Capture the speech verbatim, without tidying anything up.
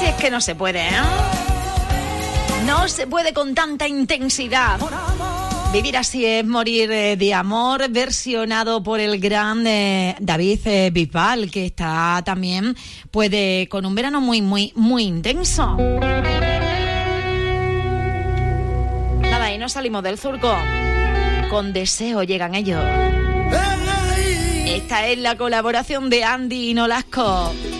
Si es que no se puede, ¿eh? No se puede con tanta intensidad. Vivir así es morir eh, de amor, versionado por el gran eh, David eh, Bisbal, que está también puede con un verano muy, muy, muy intenso. Nada, y no salimos del surco. Con deseo llegan ellos. Esta es la colaboración de Andy y Nolasco.